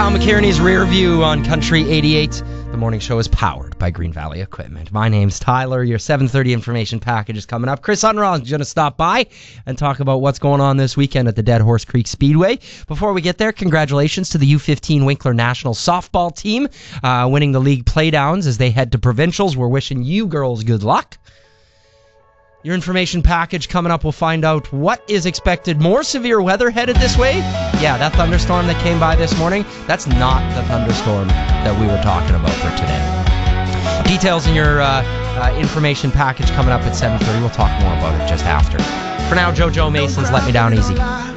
Tom McKierney's Rear View on Country 88. The morning show is powered by Green Valley Equipment. My name's Tyler. Your 7:30 information package is coming up. Chris Unruh is going to stop by and talk about what's going on this weekend at the Dead Horse Creek Speedway. Before we get there, congratulations to the U15 Winkler National Softball team winning the league playdowns as they head to provincials. We're wishing you girls good luck. Your information package coming up, we'll find out what is expected. More severe weather headed this way. Yeah, that thunderstorm that came by this morning, that's not the thunderstorm that we were talking about for today. Details in your information package coming up at 7:30. We'll talk more about it just after. For now, JoJo Mason's Let Me Down Easy.